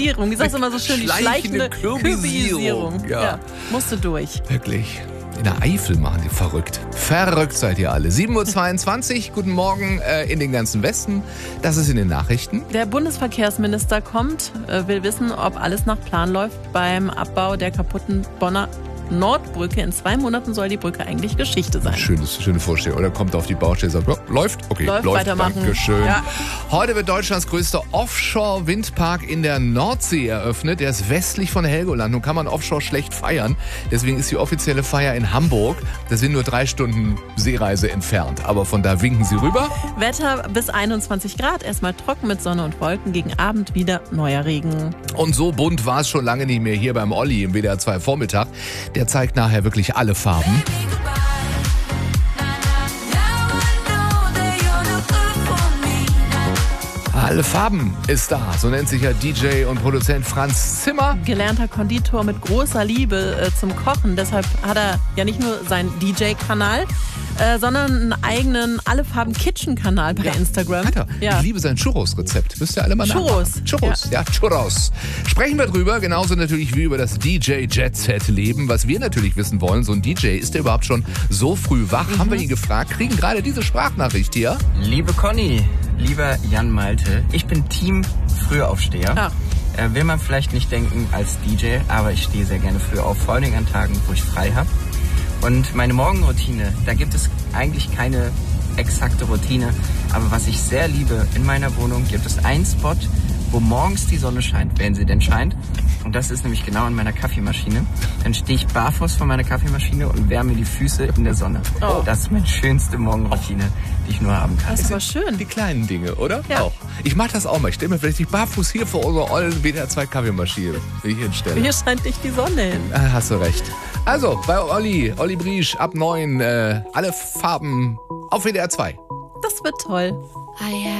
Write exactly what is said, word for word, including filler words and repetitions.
Kürbisierung. Wie sagst du immer so schön? Die schleichende Kürbisierung. Ja. ja, musste durch. Wirklich. In der Eifel machen die verrückt. Verrückt seid ihr alle. sieben Uhr zweiundzwanzig, guten Morgen äh, in den ganzen Westen. Das ist in den Nachrichten. Der Bundesverkehrsminister kommt, äh, will wissen, ob alles nach Plan läuft beim Abbau der kaputten Bonner Nordbrücke. In zwei Monaten soll die Brücke eigentlich Geschichte sein. Schönes, schöne Vorstellung. Oder kommt auf die Baustelle und sagt, ja, läuft? Okay, läuft. läuft. Weitermachen. Dankeschön. Ja. Heute wird Deutschlands größter Offshore-Windpark in der Nordsee eröffnet. Der ist westlich von Helgoland. Nun kann man Offshore schlecht feiern. Deswegen ist die offizielle Feier in Hamburg. Das sind nur drei Stunden Seereise entfernt. Aber von da winken sie rüber. Wetter bis einundzwanzig Grad. Erstmal trocken mit Sonne und Wolken. Gegen Abend wieder neuer Regen. Und so bunt war es schon lange nicht mehr hier beim Olli im W D R zwei Vormittag. Der zeigt nachher wirklich alle Farben. Alle Farben ist da, so nennt sich ja D J und Produzent Franz Zimmer. Gelernter Konditor mit großer Liebe äh, zum Kochen. Deshalb hat er ja nicht nur seinen D J-Kanal, äh, sondern einen eigenen Alle Farben Kitchen-Kanal bei ja, Instagram. Hat er. Ja. Ich liebe sein Churros-Rezept. Müsst ihr alle mal Churros. nachmachen. Churros, ja. ja, Churros. Sprechen wir drüber, genauso natürlich wie über das D J-Jet-Set-Leben. Was wir natürlich wissen wollen, so ein D J, ist der überhaupt schon so früh wach? Mhm. Haben wir ihn gefragt, kriegen gerade diese Sprachnachricht hier. Liebe Conny, lieber Jan Malte, ich bin Team Frühaufsteher. Ach. Äh, will man vielleicht nicht denken als D J, aber ich stehe sehr gerne früh auf, vor allem an Tagen, wo ich frei habe. Und meine Morgenroutine, da gibt es eigentlich keine exakte Routine, aber was ich sehr liebe, in meiner Wohnung gibt es einen Spot, wo morgens die Sonne scheint, wenn sie denn scheint. Und das ist nämlich genau an meiner Kaffeemaschine. Dann stehe ich barfuß vor meiner Kaffeemaschine und wärme die Füße in der Sonne. Oh. Das ist meine schönste Morgenroutine, die ich nur haben kann. Das ist aber schön. Die kleinen Dinge, oder? Ja. Auch. Ich mach das auch mal. Ich stelle mir vielleicht nicht barfuß hier vor unserer ollen W D R zwei Kaffeemaschine, die ich hinstelle. Hier scheint nicht die Sonne hin. Ah, hast du recht. Also, bei Olli, Olli Briesch, ab neun, äh, alle Farben auf W D R zwei. Das wird toll.